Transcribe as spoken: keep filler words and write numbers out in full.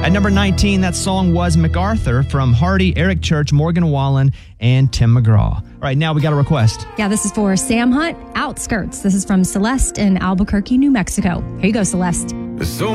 At number nineteen, that song was MacArthur from Hardy, Eric Church, Morgan Wallen, and Tim McGraw. All right, now we got a request. Yeah, this is for Sam Hunt, Outskirts. This is from Celeste in Albuquerque, New Mexico. Here you go, Celeste. So